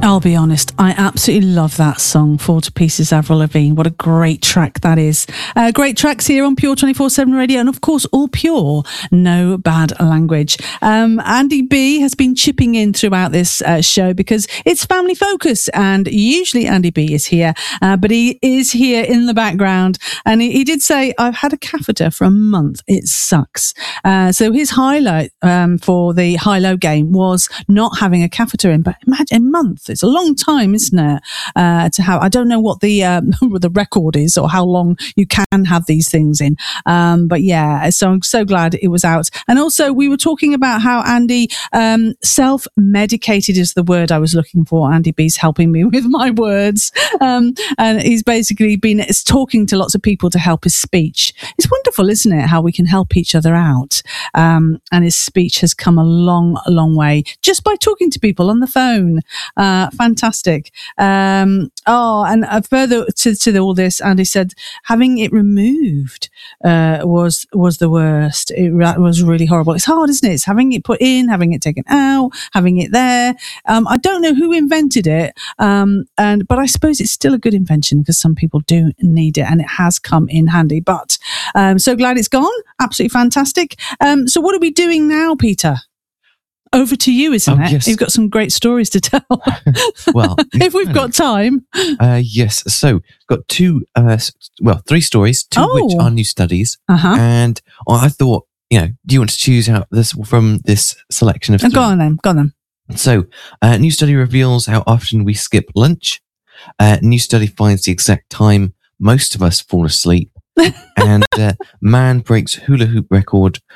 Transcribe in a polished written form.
I'll be honest, I absolutely love that song, Fall to Pieces, Avril Lavigne. What a great track that is. Great tracks here on Pure 24/7 Radio, and of course, all pure, no bad language. Andy B has been chipping in throughout this show because it's family focus, and usually Andy B is here, but he is here in the background, and he did say, I've had a catheter for a month. It sucks. So his highlight for the high-low game was not having a catheter in, but imagine a month. It's a long time, isn't it? To have, I don't know what the the record is or how long you can have these things in. But yeah, so I'm so glad it was out. And also, we were talking about how Andy self-medicated is the word I was looking for. Andy B's helping me with my words, and he's basically been talking to lots of people to help his speech. It's wonderful, isn't it? How we can help each other out. And his speech has come a long way just by talking to people on the phone. Fantastic. And further to all this, Andy said having it removed was the worst. It was really horrible. It's hard, isn't it? It's having it put in, having it taken out, having it there. I don't know who invented it, but I suppose it's still a good invention because some people do need it, and it has come in handy. But so glad it's gone. Absolutely fantastic. So what are we doing now, Peter? Over to you, isn't it? Yes. You've got some great stories to tell. Well, if we've got time. Yes. So, got three stories, two of which are new studies. And I thought, do you want to choose out this from this selection of three? Go on then. So, new study reveals how often we skip lunch. New study finds the exact time most of us fall asleep. And man breaks hula hoop record